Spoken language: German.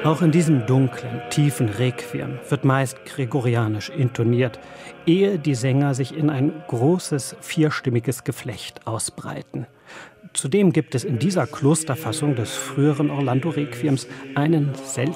Auch in diesem dunklen, tiefen Requiem wird meist gregorianisch intoniert, ehe die Sänger sich in ein großes, vierstimmiges Geflecht ausbreiten. Zudem gibt es in dieser Klosterfassung des früheren Orlando-Requiems einen seltenen